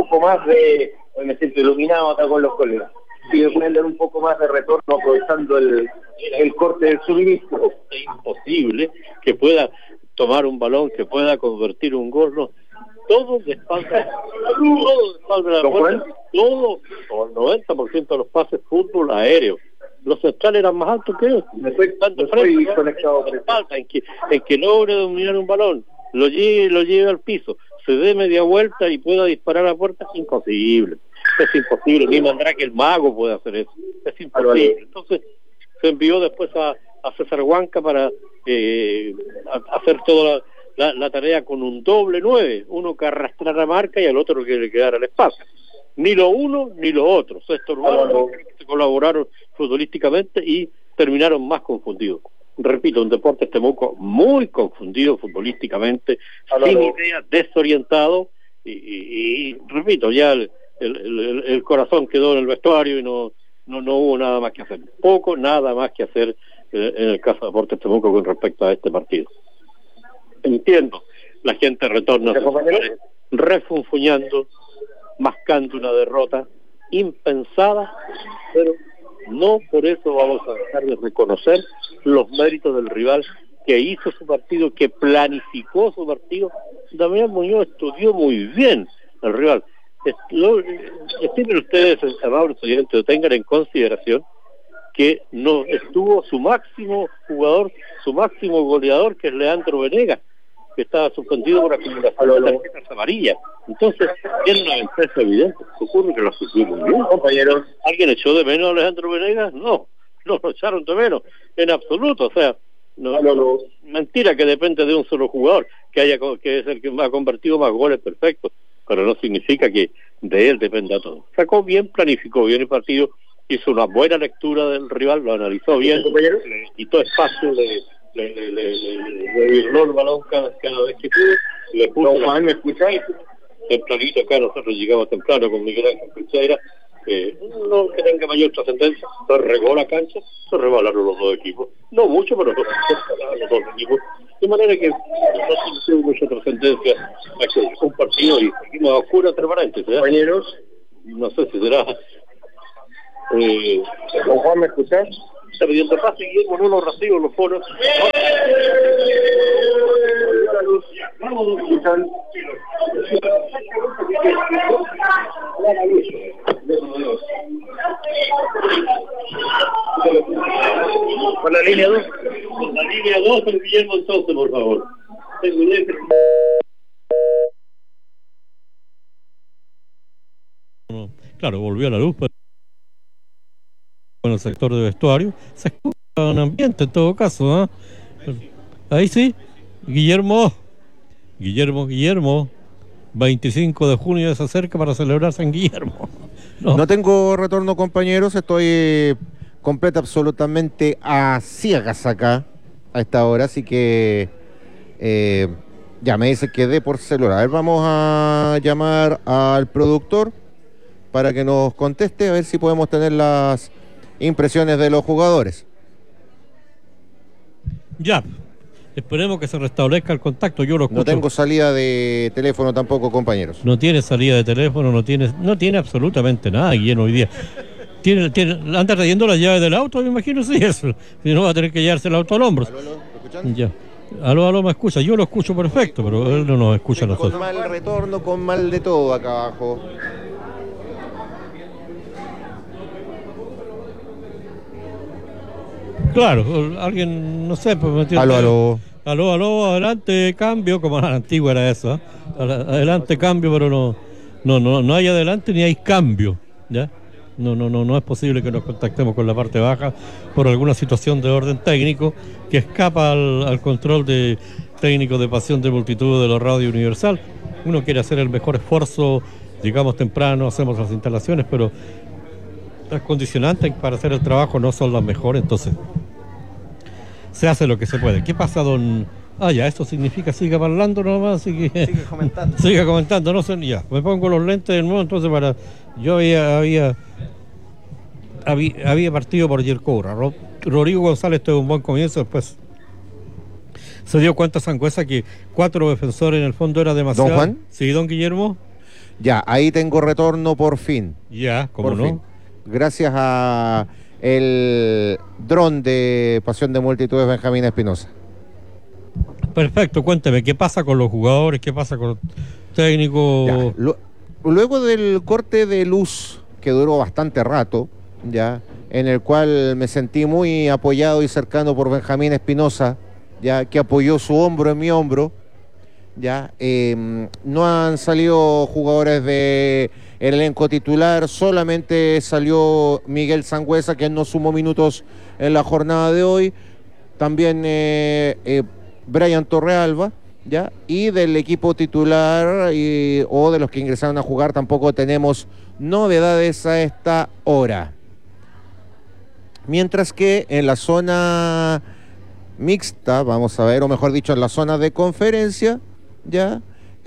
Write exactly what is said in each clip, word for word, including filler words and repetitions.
poco más de... Hoy me siento iluminado acá con los colegas. Si me pueden dar un poco más de retorno aprovechando el, el corte del suministro. Es imposible que pueda tomar un balón, que pueda convertir un gol, no. Todo de espalda, todo de espalda de la puerta, todo, o el noventa por ciento de los pases fútbol aéreo. Los centrales eran más altos que ellos. Me estoy, me estoy conectado por espalda, en que, en que logre dominar un balón, lo lleve, lo lleve al piso, se dé media vuelta y pueda disparar a la puerta, imposible. Es imposible, ni Mandrake el mago puede hacer eso. Es imposible. Entonces se envió después a, a César Huanca para eh, a, hacer toda la La, la tarea con un doble nueve, uno que arrastrara marca y al otro que le quedara el espacio. Ni lo uno ni lo otro, se estorbaron, se colaboraron futbolísticamente y terminaron más confundidos. Repito, un Deportes Temuco muy confundido futbolísticamente, Aló. sin idea, desorientado y, y, y repito, ya el, el, el, el corazón quedó en el vestuario y no, no, no hubo nada más que hacer. Poco, nada más que hacer eh, en el caso de Deportes Temuco con respecto a este partido. Entiendo, la gente retorna refunfuñando, mascando una derrota impensada, pero no por eso vamos a dejar de reconocer los méritos del rival que hizo su partido, que planificó su partido. Damián Muñoz estudió muy bien al rival. Estimen ustedes, amables oyentes, tengan en consideración que no estuvo su máximo jugador, su máximo goleador, que es Leandro Venegas, que estaba suspendido por acumulación de tarjetas amarillas. Entonces, tiene una ventaja evidente. Ocurre que lo sucedió muy bien, compañeros. ¿Alguien echó de menos a Alejandro Venegas? No, no lo echaron de menos, en absoluto. O sea, no, no, no. Mentira que depende de un solo jugador, que haya que es el que ha convertido más goles perfectos, pero no significa que de él dependa todo. Sacó bien, planificó bien el partido, hizo una buena lectura del rival, lo analizó bien, le quitó espacio, le le, le, le, le, le virló el balón cada, cada vez que pudo, le puso no, Juan, ¿me escucháis? Tempranito acá, nosotros llegamos temprano con Miguel Ángel Pichera, eh, no que tenga mayor trascendencia, se regó la cancha, se rebalaron los dos equipos, no mucho, pero se rebalaron los dos equipos, de manera que no tiene mucha trascendencia aquello, un partido y seguimos a oscuras permanentes, ¿eh? Compañeros, no sé si será eh, ¿Don Juan, me escuchás? Está pidiendo pase y con unos recibos los foros. Vamos, por la línea dos. Por la línea dos, el Guillermo entonces, por favor. Claro, volvió a la luz. En el sector de vestuario se escucha un ambiente en todo caso, ¿eh? Ahí sí, Guillermo Guillermo, Guillermo veinticinco de junio ya se acerca para celebrar San Guillermo. No, no tengo retorno, compañeros, estoy completa absolutamente a ciegas acá a esta hora, así que eh, ya me dice que dé por celular. A ver, vamos a llamar al productor para que nos conteste, a ver si podemos tener las impresiones de los jugadores. Ya, esperemos que se restablezca el contacto. Yo lo escucho. No tengo salida de teléfono tampoco, compañeros. No tiene salida de teléfono, no tiene, no tiene absolutamente nada, Guillermo, hoy día. Tiene, tiene, anda trayendo las llaves del auto, me imagino, sí, eso. Si no va a tener que llevarse el auto al hombro. ¿Aló, aló? ¿Lo escuchan? Ya. Aló, aló, me escucha. Yo lo escucho perfecto, pero él no nos escucha a nosotros. Con mal retorno, con mal de todo acá abajo. Claro, alguien, no sé, pues metió. Aló, aló. Aló, aló, adelante, cambio, como a la antigua era eso, ¿eh? Adelante, cambio, pero no, no, no, no hay adelante ni hay cambio, ¿ya? No, no, no, no es posible que nos contactemos con la parte baja por alguna situación de orden técnico que escapa al, al control de técnico de Pasión de Multitud de la Radio Universal. Uno quiere hacer el mejor esfuerzo, llegamos temprano, hacemos las instalaciones, pero las condicionantes para hacer el trabajo no son las mejores, entonces se hace lo que se puede. ¿Qué pasa, don...? Ah, ya, esto significa siga hablando nomás, así que... Sigue comentando. Siga comentando, no sé, ya, me pongo los lentes de nuevo, entonces para... Yo había... había había, había partido por Yercoura. Ro, Rodrigo González tuvo un buen comienzo, después se dio cuenta Sangüesa que cuatro defensores en el fondo era demasiado. ¿Don Juan? Sí, don Guillermo. Ya, ahí tengo retorno por fin. Ya, ¿cómo por no? fin. Gracias a el dron de Pasión de Multitudes, Benjamín Espinosa. Perfecto, cuénteme, ¿qué pasa con los jugadores? ¿Qué pasa con los técnicos? Ya, lo, luego del corte de luz, que duró bastante rato, ya, en el cual me sentí muy apoyado y cercano por Benjamín Espinosa, ya, que apoyó su hombro en mi hombro, ya, eh, no han salido jugadores de el elenco titular, solamente salió Miguel Sangüesa, que no sumó minutos en la jornada de hoy, también eh, eh, Brian Torrealba, ya, y del equipo titular y, o de los que ingresaron a jugar tampoco tenemos novedades a esta hora. Mientras que en la zona mixta, vamos a ver, o mejor dicho, en la zona de conferencia, ya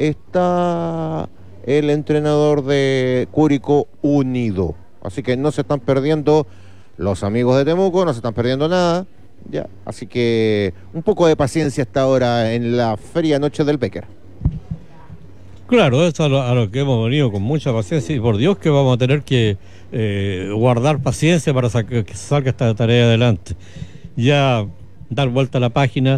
está el entrenador de Curicó Unido. Así que no se están perdiendo los amigos de Temuco, no se están perdiendo nada, ya. Así que un poco de paciencia hasta ahora en la fría noche del Becker. Claro, eso a lo, a lo que hemos venido con mucha paciencia y por Dios que vamos a tener que eh, guardar paciencia para que salga esta tarea adelante. Ya dar vuelta a la página,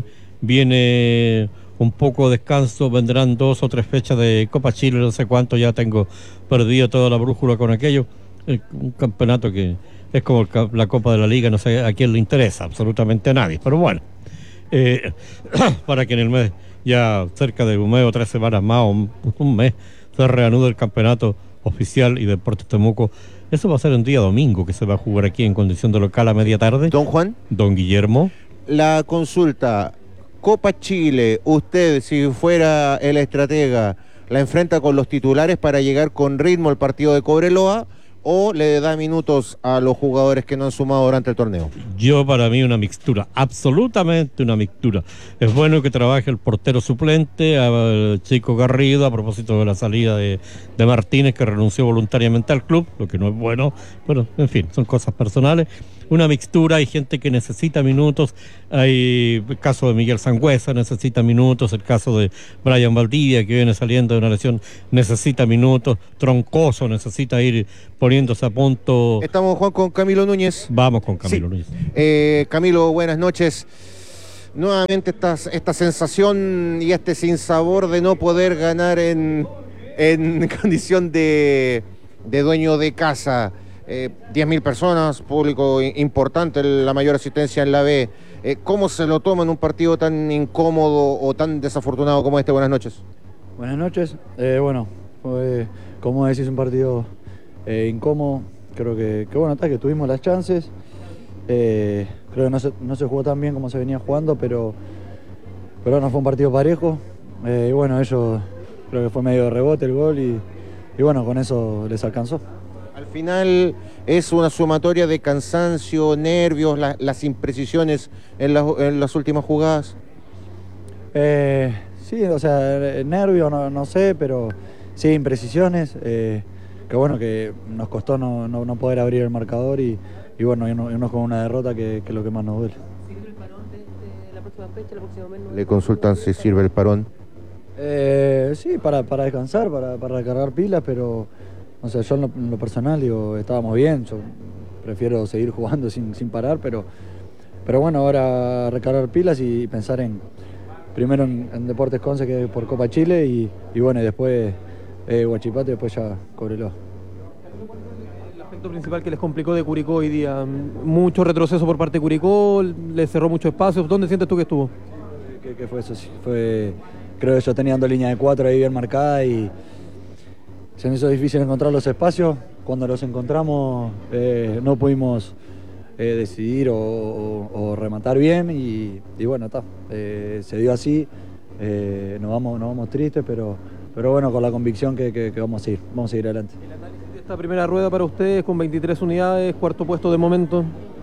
viene un poco de descanso, vendrán dos o tres fechas de Copa Chile, no sé cuánto, ya tengo perdido toda la brújula con aquello, el, un campeonato que es como el, la Copa de la Liga, no sé a quién le interesa, absolutamente a nadie, pero bueno, eh, para que en el mes, ya cerca de un mes o tres semanas más, o un, un mes, se reanude el campeonato oficial y Deportes Temuco. Eso va a ser un día domingo que se va a jugar aquí en condición de local a media tarde. Don Juan. Don Guillermo. La consulta, Copa Chile, usted si fuera el estratega, ¿la enfrenta con los titulares para llegar con ritmo al partido de Cobreloa o le da minutos a los jugadores que no han sumado durante el torneo? Yo para mí una mixtura, absolutamente una mixtura. Es bueno que trabaje el portero suplente, al chico Garrido, a propósito de la salida de, de Martínez, que renunció voluntariamente al club, lo que no es bueno, bueno, en fin, son cosas personales. Una mixtura, hay gente que necesita minutos, hay el caso de Miguel Sangüesa, necesita minutos, el caso de Brian Valdivia, que viene saliendo de una lesión, necesita minutos, Troncoso necesita ir poniéndose a punto. Estamos, Juan, con Camilo Núñez. Vamos con Camilo sí. Núñez. Eh, Camilo, buenas noches. Nuevamente esta, esta sensación y este sinsabor de no poder ganar en, en condición de, de dueño de casa. Eh, diez mil personas, público importante, la mayor asistencia en la B. Eh, ¿Cómo se lo toma en un partido tan incómodo o tan desafortunado como este? Buenas noches. Buenas noches. Eh, bueno, fue, como decís, un partido eh, incómodo. Creo que, que bueno, está, que tuvimos las chances. Eh, creo que no se, no se jugó tan bien como se venía jugando, pero, pero no fue un partido parejo. Eh, y bueno, ellos creo que fue medio de rebote el gol y, y bueno, con eso les alcanzó. Al final es una sumatoria de cansancio, nervios, la, las imprecisiones en, la, en las últimas jugadas. Eh, sí, o sea, nervios no, no sé, pero sí, imprecisiones. Eh, que bueno, que nos costó no, no, no poder abrir el marcador y, y bueno, irnos con una derrota que, que es lo que más nos duele. ¿Sirve el parón de, de la próxima fecha, la próxima mes? Le consultan si sirve el parón. Eh, sí, para, para descansar, para, para recargar pilas, pero o sea, yo en lo, en lo personal digo, estábamos bien, yo prefiero seguir jugando sin, sin parar, pero, pero bueno, ahora recargar pilas y pensar en primero en, en Deportes Conce, que es por Copa Chile, y, y bueno, y después eh, Huachipato y después ya Cobreloa. El aspecto principal que les complicó de Curicó hoy día, mucho retroceso por parte de Curicó, les cerró mucho espacio. ¿Dónde sientes tú que estuvo? ¿Qué, qué fue eso? Sí, fue, creo que yo teniendo línea de cuatro ahí bien marcada y se nos hizo difícil encontrar los espacios. Cuando los encontramos eh, no pudimos eh, decidir o, o, o rematar bien y, y bueno, está. Eh, se dio así, eh, nos, vamos, nos vamos tristes, pero, pero bueno, con la convicción que, que, que vamos a seguir, vamos a seguir adelante. El análisis de esta primera rueda para ustedes con veintitrés unidades, cuarto puesto de momento.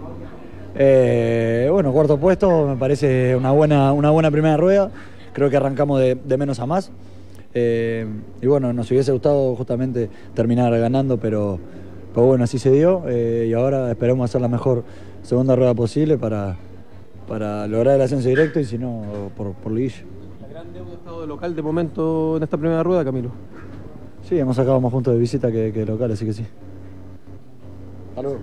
Eh, bueno, cuarto puesto me parece una buena, una buena primera rueda. Creo que arrancamos de, de menos a más. Eh, y bueno, nos hubiese gustado justamente terminar ganando, pero, pero bueno, así se dio. Eh, y ahora esperemos hacer la mejor segunda rueda posible para, para lograr el ascenso directo y si no, por, por liguilla. La gran deuda de estado de local de momento en esta primera rueda, Camilo. Sí, Sí, hemos sacado más puntos de visita que, que local, así que sí. Salud.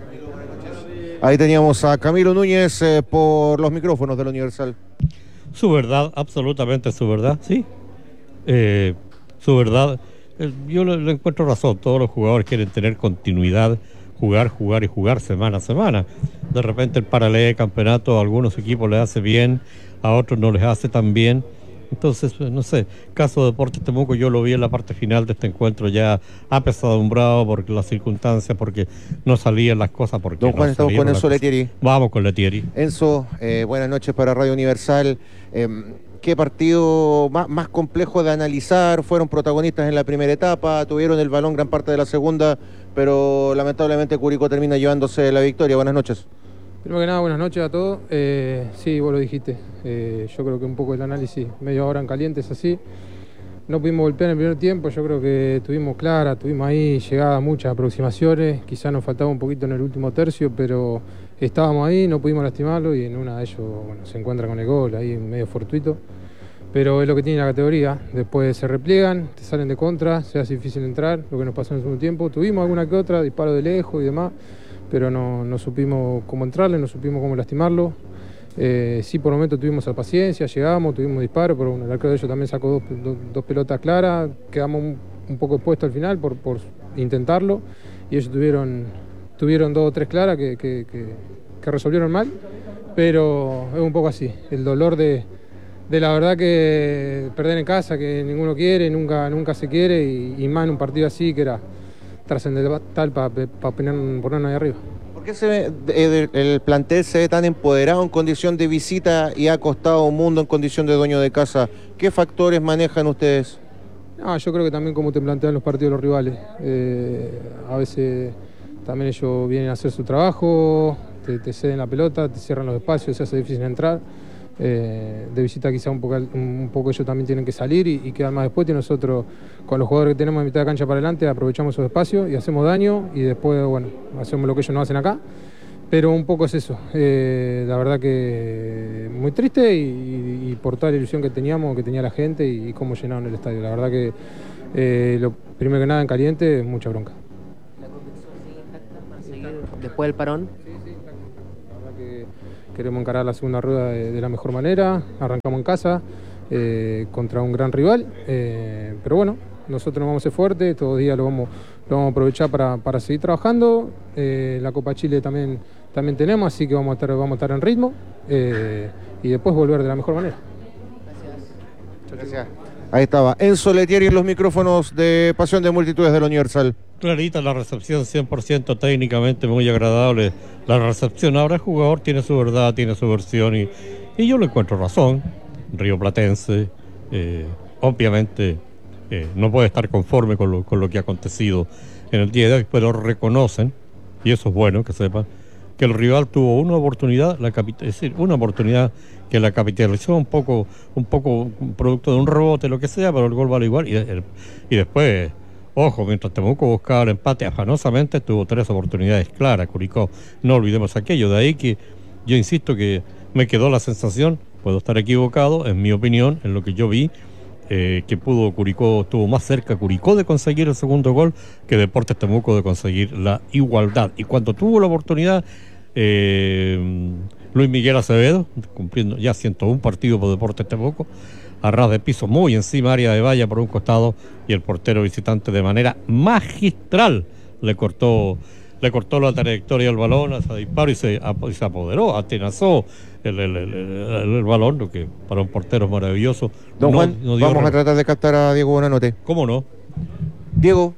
Ahí teníamos a Camilo Núñez eh, por los micrófonos del Universal. Su verdad, absolutamente su verdad, sí. Eh, su verdad, eh, yo le, le encuentro razón, todos los jugadores quieren tener continuidad, jugar, jugar y jugar semana a semana. De repente el paralelo de campeonato a algunos equipos les hace bien, a otros no les hace tan bien. Entonces, no sé, caso de Deportes Temuco yo lo vi en la parte final de este encuentro ya apesadumbrado por las circunstancias, porque no salían las cosas. Porque Don Juan, no estamos con Enzo Letieri. Vamos con Letieri. Enzo, eh, buenas noches para Radio Universal. Eh, ¿Qué partido más, más complejo de analizar? Fueron protagonistas en la primera etapa, tuvieron el balón gran parte de la segunda, pero lamentablemente Curicó termina llevándose la victoria. Buenas noches. Primero que nada, buenas noches a todos. Eh, sí, vos lo dijiste. Eh, yo creo que un poco el análisis, media hora en caliente, es así. No pudimos golpear en el primer tiempo, yo creo que tuvimos clara, tuvimos ahí llegadas, muchas aproximaciones. Quizás nos faltaba un poquito en el último tercio, pero estábamos ahí, no pudimos lastimarlo y en una de ellos bueno, se encuentra con el gol, ahí medio fortuito. Pero es lo que tiene la categoría. Después se repliegan, te salen de contra, se hace difícil entrar, lo que nos pasó en el segundo tiempo. Tuvimos alguna que otra, disparo de lejos y demás, pero no, no supimos cómo entrarle, no supimos cómo lastimarlo. Eh, sí, por momentos tuvimos la paciencia, llegamos, tuvimos disparo, pero bueno, el arquero de ellos también sacó dos, dos, dos pelotas claras, quedamos un, un poco expuestos al final por, por intentarlo, y ellos tuvieron, tuvieron dos o tres claras que, que, que, que resolvieron mal, pero es un poco así, el dolor de, de la verdad que perder en casa, que ninguno quiere, nunca, nunca se quiere, y, y más en un partido así que era trascendental para pa ponernos ahí arriba. ¿Por qué se ve, el, el plantel se ve tan empoderado en condición de visita y ha costado un mundo en condición de dueño de casa? ¿Qué factores manejan ustedes? No, yo creo que también como te plantean los partidos los rivales. Eh, a veces también ellos vienen a hacer su trabajo, te, te ceden la pelota, te cierran los espacios, se hace difícil entrar. Eh, de visita quizá un poco, un poco ellos también tienen que salir y, y quedar más después, y nosotros con los jugadores que tenemos en mitad de cancha para adelante aprovechamos esos espacios y hacemos daño, y después bueno, hacemos lo que ellos no hacen acá, pero un poco es eso. Eh, la verdad que muy triste y, y por toda la ilusión que teníamos, que tenía la gente y, y cómo llenaron el estadio. La verdad que eh, lo primero que nada en caliente, mucha bronca. ¿La convicción sigue intacta para seguir después del parón? Sí, sí, intacta. La verdad que queremos encarar la segunda rueda de, de la mejor manera. Arrancamos en casa eh, contra un gran rival, eh, pero bueno, nosotros nos vamos a ser fuertes, todos los días lo vamos, lo vamos a aprovechar para, para seguir trabajando. Eh, la Copa Chile también, también tenemos, así que vamos a estar, vamos a estar en ritmo eh, y después volver de la mejor manera. Gracias. Gracias. Ahí estaba Enzo Letieri en los micrófonos de Pasión de Multitudes del Universal. Clarita la recepción, cien por ciento técnicamente muy agradable la recepción. Ahora el jugador tiene su verdad, tiene su versión y, y yo le encuentro razón. Rioplatense, eh, obviamente eh, no puede estar conforme con lo, con lo que ha acontecido en el día de hoy, pero reconocen, y eso es bueno que sepan, que el rival tuvo una oportunidad, la es decir, una oportunidad que la capitalizó un poco, un poco producto de un rebote, lo que sea, pero el gol vale igual. Y, el, y después, ojo, mientras Temuco buscaba el empate afanosamente, tuvo tres oportunidades claras, Curicó. No olvidemos aquello, de ahí que yo insisto que me quedó la sensación, puedo estar equivocado, en mi opinión, en lo que yo vi, eh, que pudo Curicó, estuvo más cerca Curicó de conseguir el segundo gol que Deportes Temuco de conseguir la igualdad. Y cuando tuvo la oportunidad, eh, Luis Miguel Acevedo, cumpliendo ya ciento uno partidos por Deportes Temuco, a ras de piso muy encima, área de valla por un costado, y el portero visitante de manera magistral le cortó le cortó la trayectoria del balón a ese disparo y se, y se apoderó, atenazó el, el, el, el, el balón, lo que para un portero es maravilloso. Don no, Juan, no vamos error. a tratar de captar a Diego Bonanote. ¿Cómo no? Diego,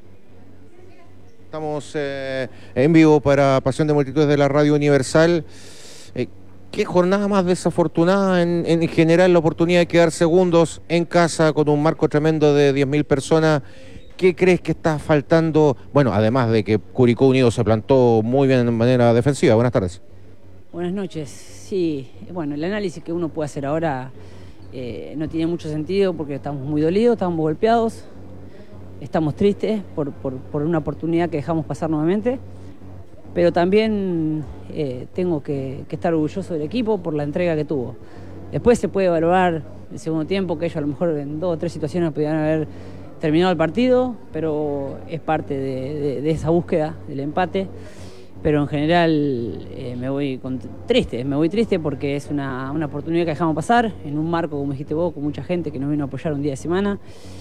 estamos eh, en vivo para Pasión de Multitudes de la Radio Universal. Eh, ¿Qué jornada más desafortunada en, en general, la oportunidad de quedar segundos en casa con un marco tremendo de diez mil personas? ¿Qué crees que está faltando? Bueno, además de que Curicó Unido se plantó muy bien de manera defensiva. Buenas tardes. Buenas noches. Sí, bueno, el análisis que uno puede hacer ahora eh, no tiene mucho sentido porque estamos muy dolidos, estamos golpeados, estamos tristes por, por, por una oportunidad que dejamos pasar nuevamente, pero también eh, tengo que, que estar orgulloso del equipo por la entrega que tuvo. Después se puede evaluar el segundo tiempo, que ellos a lo mejor en dos o tres situaciones podían haber terminado el partido, pero es parte de, de, de esa búsqueda del empate. Pero en general eh, me voy con, triste, me voy triste porque es una, una oportunidad que dejamos pasar en un marco, como dijiste vos, con mucha gente que nos vino a apoyar un día de semana.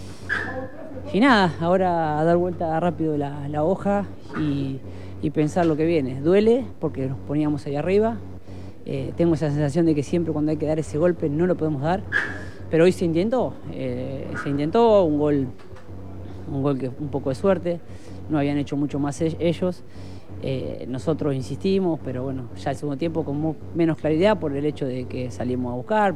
Y nada, ahora a dar vuelta rápido la, la hoja y, y pensar lo que viene. Duele porque nos poníamos ahí arriba. Eh, tengo esa sensación de que siempre cuando hay que dar ese golpe no lo podemos dar. Pero hoy se intentó, eh, se intentó un gol, un gol que un poco de suerte. No habían hecho mucho más ellos. Eh, nosotros insistimos, pero bueno, ya el segundo tiempo con menos claridad por el hecho de que salimos a buscar,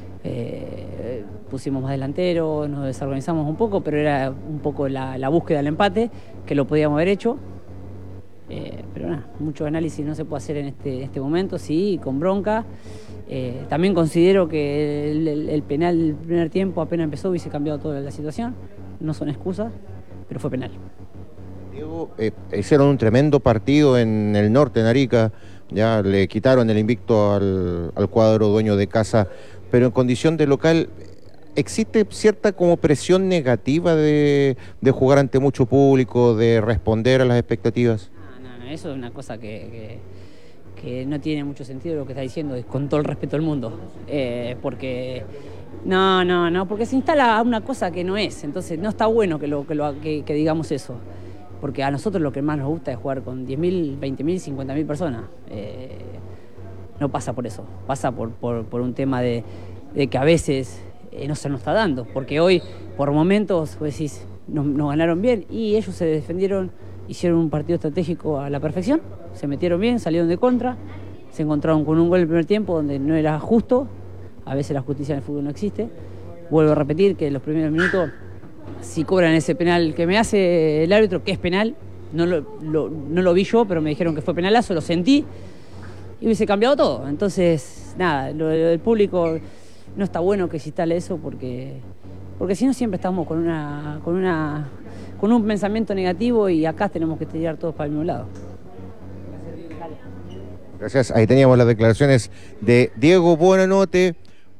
eh, pusimos más delantero, nos desorganizamos un poco, pero era un poco la, la búsqueda del empate, que lo podíamos haber hecho. Eh, pero nada, mucho análisis no se puede hacer en este, en este momento, sí, con bronca. Eh, también considero que el, el, el penal del primer tiempo apenas empezó hubiese cambiado toda la situación. No son excusas, pero fue penal. Diego, eh, hicieron un tremendo partido en el norte, en Arica, ya le quitaron el invicto al, al cuadro dueño de casa, pero en condición de local, ¿existe cierta como presión negativa de, de jugar ante mucho público, de responder a las expectativas? No, no, no, eso es una cosa que, que, que no tiene mucho sentido lo que está diciendo, con todo el respeto del mundo, eh, porque... No, no, no, porque se instala una cosa que no es, entonces no está bueno que, lo, que, lo, que, que digamos eso. Porque a nosotros lo que más nos gusta es jugar con diez mil, veinte mil, cincuenta mil personas. Eh, no pasa por eso, pasa por, por, por un tema de, de que a veces eh, no se nos está dando. Porque hoy, por momentos, vos decís, nos, nos ganaron bien y ellos se defendieron, hicieron un partido estratégico a la perfección, se metieron bien, salieron de contra, se encontraron con un gol en el primer tiempo donde no era justo. A veces la justicia en el fútbol no existe. Vuelvo a repetir que en los primeros minutos... Si cobran ese penal que me hace el árbitro, que es penal, no lo, lo, no lo vi yo, pero me dijeron que fue penalazo, lo sentí y hubiese cambiado todo. Entonces, nada, lo, lo del público no está bueno que se instale eso porque, porque si no siempre estamos con, una, con, una, con un pensamiento negativo y acá tenemos que tirar todos para el mismo lado. Gracias, ahí teníamos las declaraciones de Diego Buenanote.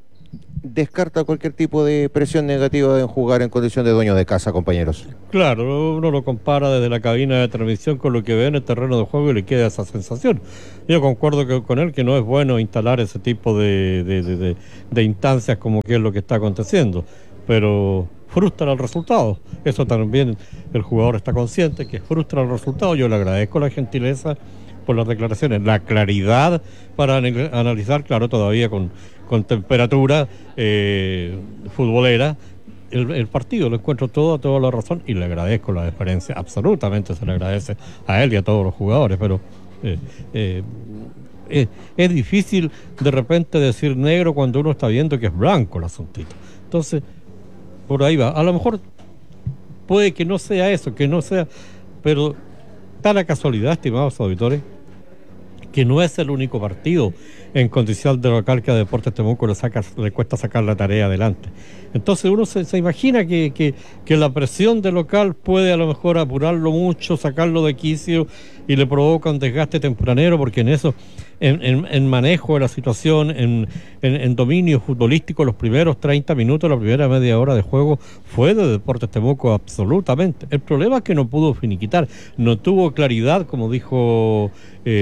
Descarta cualquier tipo de presión negativa en jugar en condición de dueño de casa, compañeros. Claro, uno lo compara desde la cabina de transmisión con lo que ve en el terreno de juego y le queda esa sensación. Yo concuerdo que, con él que no es bueno instalar ese tipo de, de, de, de, de instancias como que es lo que está aconteciendo, pero frustra el resultado. Eso también el jugador está consciente que frustra el resultado. Yo le agradezco la gentileza por las declaraciones, la claridad para analizar, claro, todavía con, con temperatura eh, futbolera el, el partido. Lo encuentro todo, toda la razón y le agradezco la deferencia, absolutamente se le agradece a él y a todos los jugadores, pero eh, eh, eh, es difícil de repente decir negro cuando uno está viendo que es blanco el asuntito. Entonces, por ahí va. A lo mejor puede que no sea eso, que no sea, pero da la casualidad, estimados auditores, que no es el único partido en condición de local que a Deportes Temuco le, saca, le cuesta sacar la tarea adelante. Entonces uno se, se imagina que, que, que la presión de local puede a lo mejor apurarlo mucho, sacarlo de quicio y le provoca un desgaste tempranero, porque en eso, en, en, en manejo de la situación, en, en, en dominio futbolístico, los primeros treinta minutos, la primera media hora de juego fue de Deportes Temuco absolutamente. El problema es que no pudo finiquitar, no tuvo claridad, como dijo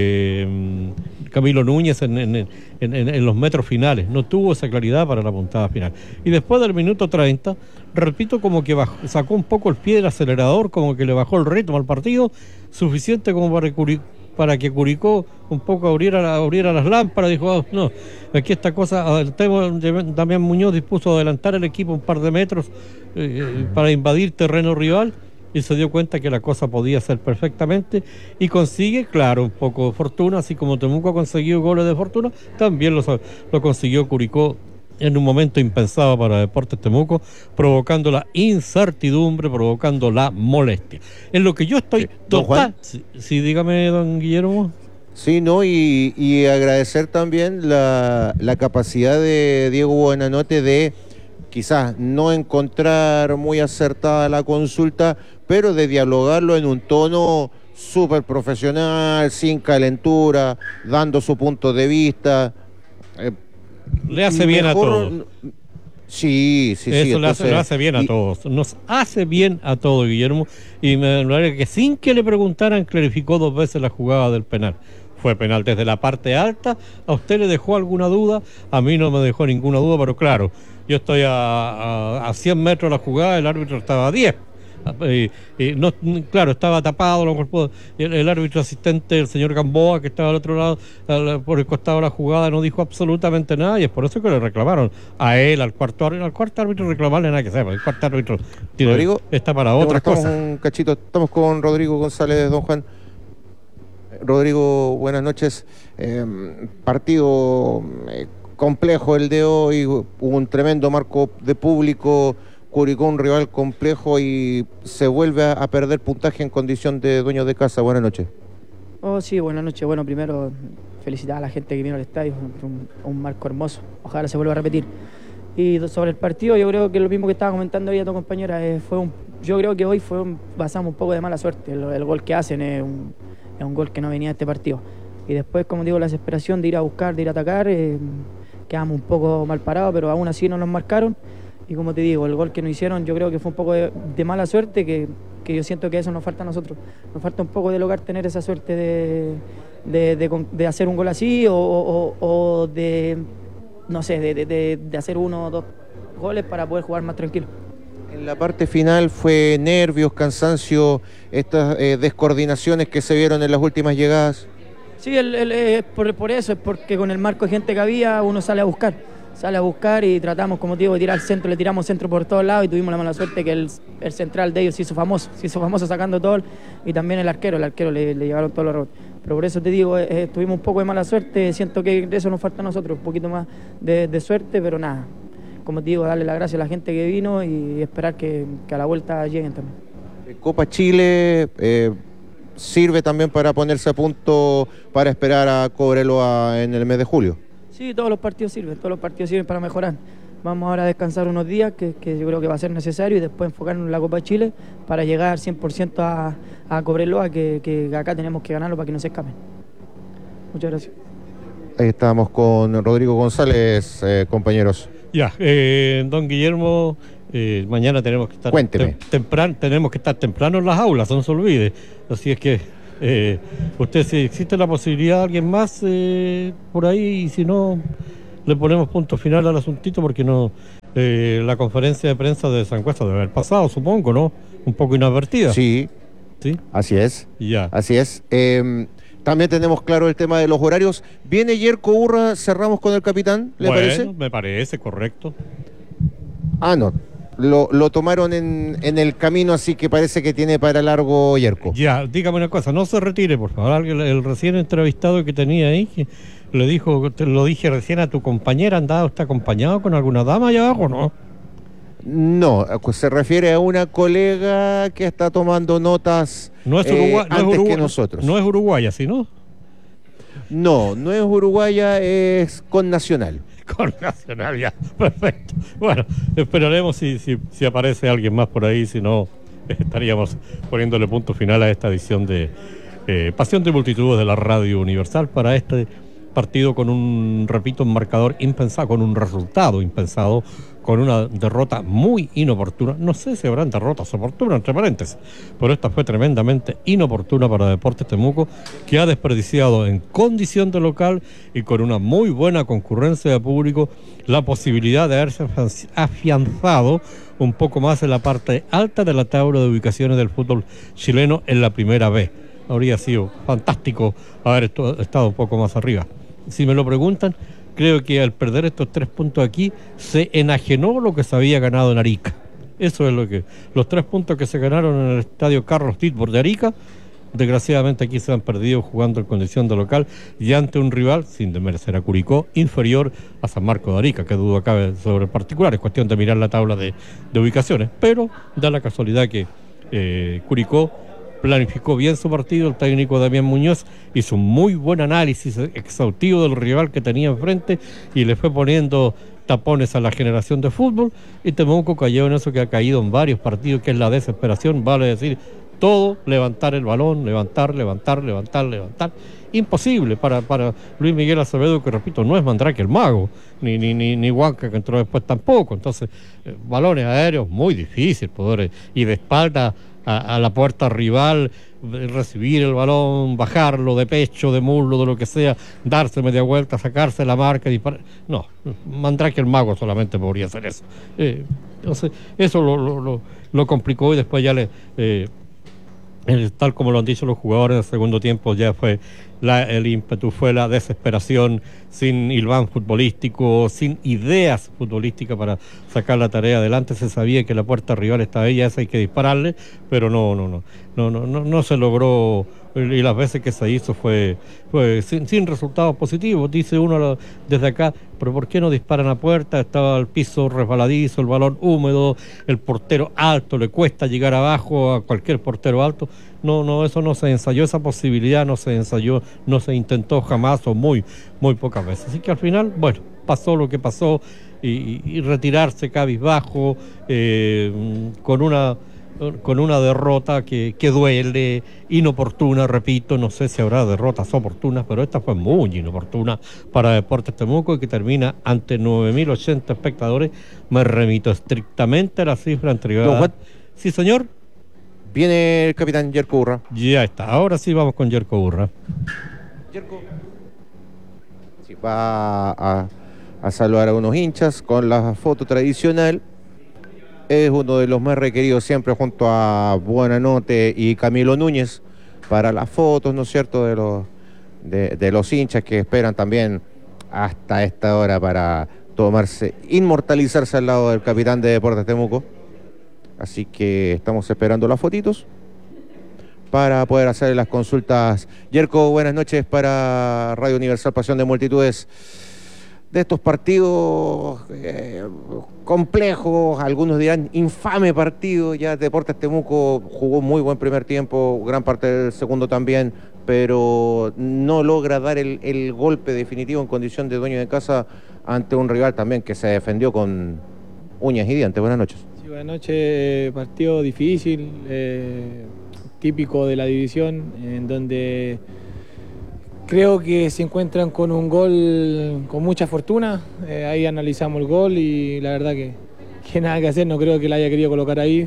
eh, Camilo Núñez en, en, en, en, en los metros finales, no tuvo esa claridad para la puntada final. Y después del minuto treinta, repito, como que bajó, sacó un poco el pie del acelerador, como que le bajó el ritmo al partido, suficiente como para, para que Curicó un poco abriera, abriera las lámparas. Dijo, oh, no, aquí esta cosa, el tema, Damián Muñoz dispuso adelantar el equipo un par de metros eh, para invadir terreno rival, y se dio cuenta que la cosa podía ser perfectamente, y consigue, claro, un poco de fortuna, así como Temuco ha conseguido goles de fortuna, también lo, lo consiguió Curicó en un momento impensado para Deportes Temuco, provocando la incertidumbre, provocando la molestia. En lo que yo estoy sí, total... Sí, sí, dígame, don Guillermo. Sí, no, y, y agradecer también la, la capacidad de Diego Buenanote de quizás no encontrar muy acertada la consulta, pero de dialogarlo en un tono súper profesional, sin calentura, dando su punto de vista. Eh, Le hace bien mejor, a todos. Sí, sí, Eso sí. le, Entonces, hace, le hace bien a y, todos. Nos hace bien a todos, Guillermo. Y me parece que sin que le preguntaran, clarificó dos veces la jugada del penal. Fue penal desde la parte alta. ¿A usted le dejó alguna duda? A mí no me dejó ninguna duda, pero claro, yo estoy a, a, a cien metros de la jugada, el árbitro estaba a diez. Y, y no, claro, estaba tapado el, el árbitro asistente, el señor Gamboa, que estaba al otro lado, al, por el costado de la jugada, no dijo absolutamente nada, y es por eso que le reclamaron a él, al cuarto árbitro, al cuarto árbitro reclamarle nada que sepa. El cuarto árbitro tiene, Rodrigo, está para otras estamos cosas. Un cachito, estamos con Rodrigo González, don Juan. Rodrigo, buenas noches. Eh, partido eh, complejo el de hoy, hubo un tremendo marco de público. Curicó, un rival complejo, y se vuelve a, a perder puntaje en condición de dueño de casa. Buenas noches. Oh, sí, buenas noches. Bueno, primero felicitar a la gente que vino al estadio, un, un marco hermoso. Ojalá se vuelva a repetir. Y sobre el partido, yo creo que lo mismo que estaba comentando hoy a tu compañera, eh, fue un, yo creo que hoy fue un, pasamos un poco de mala suerte. El, el gol que hacen es un, es un gol que no venía de este partido. Y después, como digo, la desesperación de ir a buscar, de ir a atacar, eh, quedamos un poco mal parados, pero aún así no nos marcaron. Y como te digo, el gol que nos hicieron, yo creo que fue un poco de, de mala suerte, que, que yo siento que eso nos falta a nosotros. Nos falta un poco de lograr tener esa suerte de, de, de, de hacer un gol así, o, o, o de, no sé, de, de, de hacer uno o dos goles para poder jugar más tranquilo. En la parte final fue nervios, cansancio, estas eh, descoordinaciones que se vieron en las últimas llegadas. Sí, el, el, es por, por eso, es porque con el marco de gente que había, uno sale a buscar. Sale a buscar y tratamos, como te digo, de tirar centro, le tiramos centro por todos lados, y tuvimos la mala suerte que el, el central de ellos se hizo famoso, se hizo famoso sacando todo, y también el arquero, el arquero le, le llegaron todos los errores. Pero por eso te digo, eh, tuvimos un poco de mala suerte, siento que eso nos falta a nosotros, un poquito más de, de suerte, pero nada, como te digo, darle las gracias a la gente que vino y esperar que, que a la vuelta lleguen también. Copa Chile eh, sirve también para ponerse a punto para esperar a Cobreloa en el mes de julio. Sí, todos los partidos sirven, todos los partidos sirven para mejorar. Vamos ahora a descansar unos días, que, que yo creo que va a ser necesario, y después enfocarnos en la Copa Chile para llegar cien por ciento a, a Cobreloa, que, que acá tenemos que ganarlo para que no se escapen. Muchas gracias. Ahí estamos con Rodrigo González, eh, compañeros. Ya, eh, don Guillermo, eh, mañana tenemos que estar Cuénteme. Tem, temprano, tenemos que estar temprano en las aulas, no se olvide. Así es que Eh, usted, si existe la posibilidad de alguien más eh, por ahí, y si no, le ponemos punto final al asuntito, porque no eh, la conferencia de prensa de San Cuesta debe haber pasado, supongo, ¿no? Un poco inadvertida. Sí, sí, así es. Ya. Así es. Eh, también tenemos claro el tema de los horarios. Viene Yerko Urra, cerramos con el capitán, ¿le bueno, parece? Me parece, correcto. Ah, no. Lo, lo tomaron en, en el camino, así que parece que tiene para largo Yerko. Ya, dígame una cosa, no se retire, por favor. El, el recién entrevistado que tenía ahí, que le dijo, te lo dije recién a tu compañera, ¿andaba usted acompañado con alguna dama allá abajo, no? No, se refiere a una colega que está tomando notas no es eh, Uruguay, no antes es Uruguay, que nosotros. No es uruguaya, ¿sí, no? No, no es uruguaya, es con Nacional. Con Nacional, ya, perfecto. Bueno, esperaremos si, si, si aparece alguien más por ahí, si no, estaríamos poniéndole punto final a esta edición de eh, Pasión de Multitudes de la Radio Universal para este partido con un, repito, un marcador impensado, con un resultado impensado, con una derrota muy inoportuna. No sé si habrán derrotas oportunas, entre paréntesis, pero esta fue tremendamente inoportuna para Deportes Temuco, que ha desperdiciado en condición de local y con una muy buena concurrencia de público la posibilidad de haberse afianzado un poco más en la parte alta de la tabla de ubicaciones del fútbol chileno en la primera B. Habría sido fantástico haber estado un poco más arriba. Si me lo preguntan, creo que al perder estos tres puntos aquí, se enajenó lo que se había ganado en Arica. Eso es lo que... Los tres puntos que se ganaron en el estadio Carlos Titbor de Arica, desgraciadamente aquí se han perdido jugando en condición de local y ante un rival, sin desmerecer a Curicó, inferior a San Marcos de Arica, que duda cabe sobre el particular. Es cuestión de mirar la tabla de, de ubicaciones. Pero da la casualidad que eh, Curicó planificó bien su partido, el técnico Damián Muñoz hizo un muy buen análisis exhaustivo del rival que tenía enfrente y le fue poniendo tapones a la generación de fútbol, y Temuco cayó en eso que ha caído en varios partidos, que es la desesperación, vale decir, todo levantar el balón, levantar, levantar, levantar, levantar. Imposible para, para Luis Miguel Acevedo, que repito, no es Mandrake el mago, ni, ni, ni, ni Huanca, que entró después tampoco. Entonces, eh, balones aéreos, muy difícil poder, y de espalda a, a la puerta rival, recibir el balón, bajarlo de pecho, de muslo, de lo que sea, darse media vuelta, sacarse la marca, disparar. No, Mandrake el mago solamente podría hacer eso. Eh, entonces, eso lo, lo, lo, lo complicó y después ya le... Eh, el, tal como lo han dicho los jugadores en el segundo tiempo, ya fue la, el ímpetu, fue la desesperación, sin hilván futbolístico, sin ideas futbolísticas para sacar la tarea adelante. Se sabía que la puerta rival estaba ahí, a esa hay que dispararle, pero no, no, no, no, no, no, no se logró, y las veces que se hizo fue, fue sin, sin resultados positivos. Dice uno desde acá, pero ¿por qué no disparan a puerta? Estaba el piso resbaladizo, el balón húmedo, el portero alto, le cuesta llegar abajo a cualquier portero alto. No, no, eso no se ensayó, esa posibilidad no se ensayó, no se intentó jamás o muy, muy pocas veces. Así que al final, bueno, pasó lo que pasó y, y retirarse cabizbajo, eh, con una con una derrota que, que duele, inoportuna, repito, no sé si habrá derrotas oportunas, pero esta fue muy inoportuna para Deportes Temuco y que termina ante nueve mil ochenta espectadores. Me remito estrictamente a la cifra entregada. No, sí, señor. Viene el capitán Yerko Urra. Ya está, ahora sí vamos con Yerko Urra. Yerko sí, va a, a saludar a unos hinchas con la foto tradicional. Es uno de los más requeridos siempre junto a Buenanote y Camilo Núñez para las fotos, ¿no es cierto?, de los, de, de los hinchas que esperan también hasta esta hora para tomarse, inmortalizarse al lado del capitán de Deportes Temuco. Así que estamos esperando las fotitos para poder hacer las consultas. Yerko, buenas noches para Radio Universal Pasión de Multitudes. De estos partidos eh, complejos, algunos dirán infame partido, ya Deportes Temuco jugó muy buen primer tiempo, gran parte del segundo también, pero no logra dar el, el golpe definitivo en condición de dueño de casa ante un rival también que se defendió con uñas y dientes. Buenas noches. Sí, buenas noches, partido difícil, eh, típico de la división, en donde creo que se encuentran con un gol con mucha fortuna. Eh, ahí analizamos el gol y la verdad que, que nada que hacer, no creo que la haya querido colocar ahí,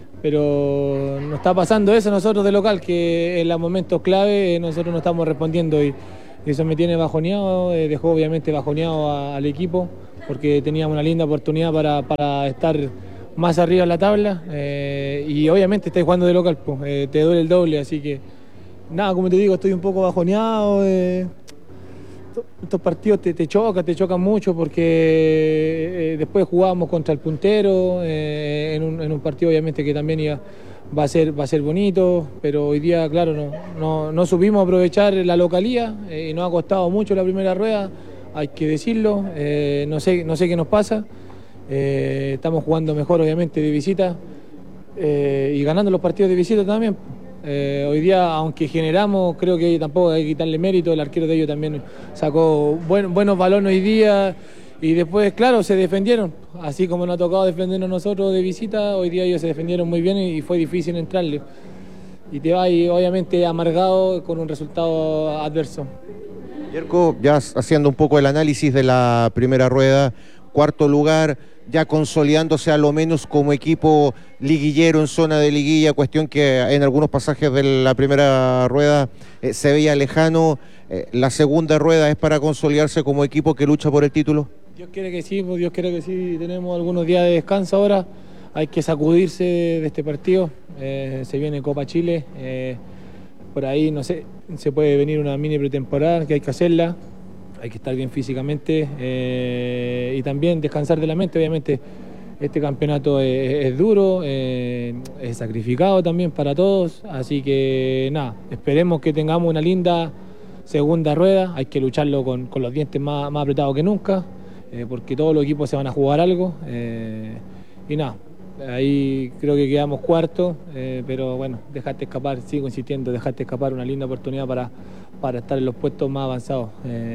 pero nos está pasando eso nosotros de local, que en los momentos clave nosotros no estamos respondiendo y eso me tiene bajoneado, eh, dejó obviamente bajoneado a, al equipo porque teníamos una linda oportunidad para, para estar más arriba en la tabla, eh, y obviamente estáis jugando de local, pues, eh, te duele el doble, así que nada, como te digo, estoy un poco bajoneado. Eh, estos partidos te, te chocan, te chocan mucho porque eh, después jugábamos contra el puntero, eh, en, un, en un partido obviamente que también iba, va, a ser, va a ser bonito, pero hoy día, claro, no, no, no supimos aprovechar la localía eh, y nos ha costado mucho la primera rueda, hay que decirlo. Eh, no sé, no sé qué nos pasa, eh, estamos jugando mejor obviamente de visita eh, y ganando los partidos de visita también. Eh, hoy día, aunque generamos, creo que tampoco hay que quitarle mérito, el arquero de ellos también sacó buen, buenos balones hoy día y después, claro, se defendieron, así como nos ha tocado defendernos nosotros de visita, hoy día ellos se defendieron muy bien y fue difícil entrarle. Y te vas obviamente amargado con un resultado adverso. Yerko, ya haciendo un poco el análisis de la primera rueda, cuarto lugar, ya consolidándose a lo menos como equipo liguillero en zona de liguilla, cuestión que en algunos pasajes de la primera rueda eh, se veía lejano. Eh, la segunda rueda es para consolidarse como equipo que lucha por el título. Dios quiere que sí, Dios quiere que sí, tenemos algunos días de descanso ahora, hay que sacudirse de este partido, eh, se viene Copa Chile, eh, por ahí no sé, se puede venir una mini pretemporada que hay que hacerla. Hay que estar bien físicamente eh, y también descansar de la mente. Obviamente este campeonato es, es duro, eh, es sacrificado también para todos, así que nada, esperemos que tengamos una linda segunda rueda. Hay que lucharlo con, con los dientes más, más apretados que nunca, eh, porque todos los equipos se van a jugar algo, eh, y nada, ahí creo que quedamos cuarto, eh, pero bueno, dejaste escapar, sigo insistiendo, dejaste escapar una linda oportunidad para para estar en los puestos más avanzados.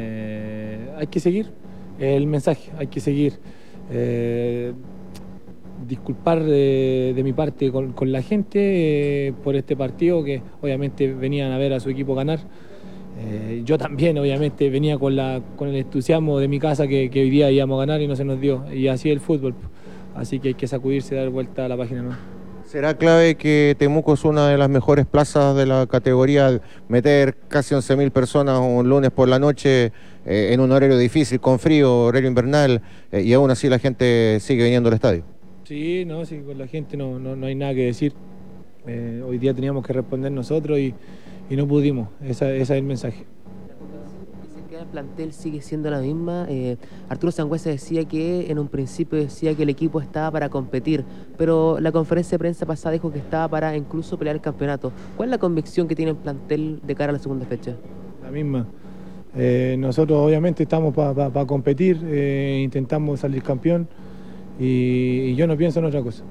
Eh, hay que seguir el mensaje, hay que seguir. Eh, disculpar de, de mi parte con, con la gente eh, por este partido, que obviamente venían a ver a su equipo ganar. Eh, yo también obviamente venía con, la, con el entusiasmo de mi casa que, que hoy día íbamos a ganar y no se nos dio, y así es el fútbol, así que hay que sacudirse y dar vuelta a la página, ¿no? ¿Será clave que Temuco es una de las mejores plazas de la categoría, meter casi once mil personas un lunes por la noche eh, en un horario difícil, con frío, horario invernal, eh, y aún así la gente sigue viniendo al estadio? Sí, no, sí, con la gente no, no, no hay nada que decir. Eh, hoy día teníamos que responder nosotros y, y no pudimos, esa, ese es el mensaje. El plantel sigue siendo la misma. eh, Arturo Sangüesa decía que en un principio decía que el equipo estaba para competir, pero la conferencia de prensa pasada dijo que estaba para incluso pelear el campeonato. ¿Cuál es la convicción que tiene el plantel de cara a la segunda fecha? La misma. Eh, nosotros obviamente estamos para pa, pa competir, eh, intentamos salir campeón y, y yo no pienso en otra cosa.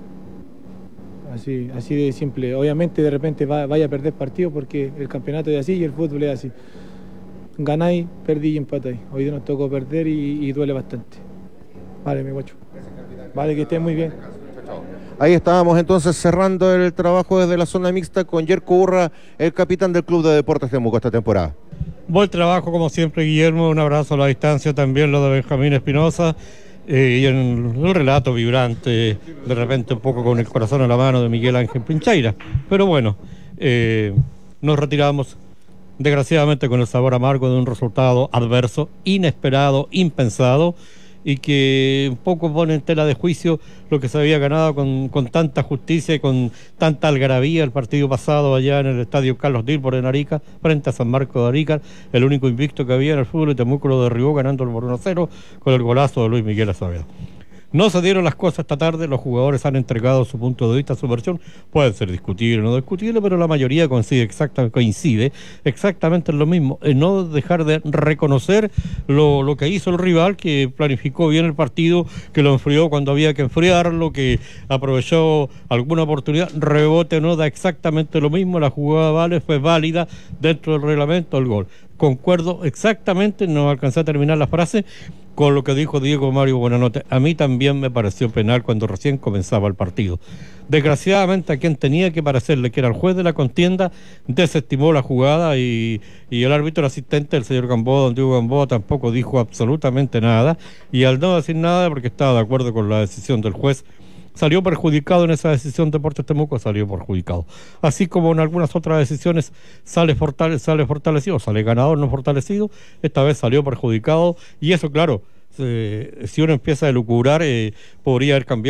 Así, así de simple. Obviamente de repente va, vaya a perder partido porque el campeonato es así y el fútbol es así. Ganáis, perdí y empatáis. Hoy día nos tocó perder y, y duele bastante. Vale, mi guacho. Vale, que estés muy bien. Ahí estábamos entonces cerrando el trabajo desde la zona mixta con Yerko Urra, el capitán del Club de Deportes Temuco esta temporada. Buen trabajo como siempre, Guillermo, un abrazo a la distancia también lo de Benjamín Espinosa, eh, y en el relato vibrante, de repente un poco con el corazón en la mano de Miguel Ángel Pincheira. Pero bueno, eh, nos retiramos desgraciadamente con el sabor amargo de un resultado adverso, inesperado, impensado, y que un poco pone en tela de juicio lo que se había ganado con, con tanta justicia y con tanta algarabía el partido pasado allá en el estadio Carlos Dilbor en Arica, frente a San Marcos de Arica, el único invicto que había en el fútbol, y Temuco lo derribó ganando por uno a cero con el golazo de Luis Miguel Acevedo. No se dieron las cosas esta tarde, los jugadores han entregado su punto de vista, su versión, puede ser discutible o no discutible, pero la mayoría coincide, exacta, coincide exactamente en lo mismo, en no dejar de reconocer lo, lo que hizo el rival, que planificó bien el partido, que lo enfrió cuando había que enfriarlo, que aprovechó alguna oportunidad, rebote no da exactamente lo mismo, la jugada vale, fue válida dentro del reglamento, el gol. Concuerdo exactamente, no alcancé a terminar la frase, con lo que dijo Diego Mario Buenanote. A mí también me pareció penal cuando recién comenzaba el partido. Desgraciadamente a quien tenía que parecerle que era el juez de la contienda desestimó la jugada y, y el árbitro, el asistente, el señor Gamboa, don Diego Gamboa, tampoco dijo absolutamente nada, y al no decir nada porque estaba de acuerdo con la decisión del juez, salió perjudicado en esa decisión. Deportes Temuco salió perjudicado. Así como en algunas otras decisiones sale, fortale, sale fortalecido, sale ganador, no fortalecido, esta vez salió perjudicado, y eso, claro, eh, si uno empieza a elucubrar, eh, podría haber cambiado